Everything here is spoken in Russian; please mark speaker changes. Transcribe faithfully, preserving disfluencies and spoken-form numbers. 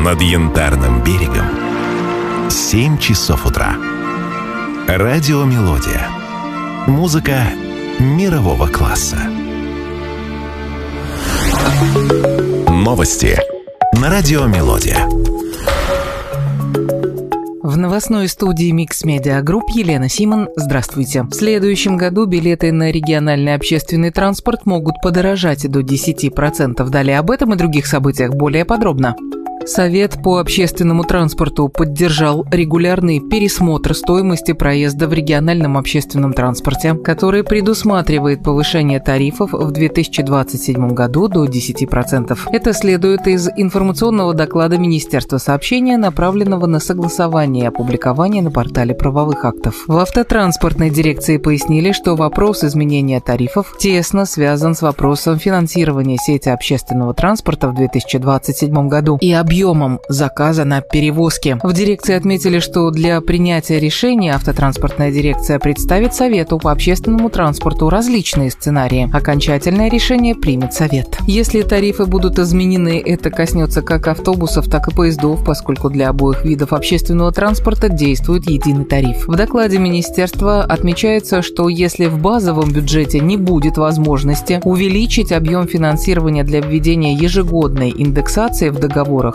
Speaker 1: над Янтарным берегом семь часов утра. Радио «Мелодия». Музыка мирового класса. Новости на радио «Мелодия».
Speaker 2: В новостной студии Mix Media Group Елена Симон. Здравствуйте. В следующем году билеты на региональный общественный транспорт могут подорожать до десять процентов. Далее об этом и других событиях более подробно. Совет по общественному транспорту поддержал регулярный пересмотр стоимости проезда в региональном общественном транспорте, который предусматривает повышение тарифов в две тысячи двадцать седьмом году до десять процентов. Это следует из информационного доклада Министерства сообщения, направленного на согласование и опубликование на портале правовых актов. В автотранспортной дирекции пояснили, что вопрос изменения тарифов тесно связан с вопросом финансирования сети общественного транспорта в две тысячи двадцать седьмом году и объемом объемом заказа на перевозки. В дирекции отметили, что для принятия решения автотранспортная дирекция представит Совету по общественному транспорту различные сценарии. Окончательное решение примет Совет. Если тарифы будут изменены, это коснется как автобусов, так и поездов, поскольку для обоих видов общественного транспорта действует единый тариф. В докладе министерства отмечается, что если в базовом бюджете не будет возможности увеличить объем финансирования для введения ежегодной индексации в договорах,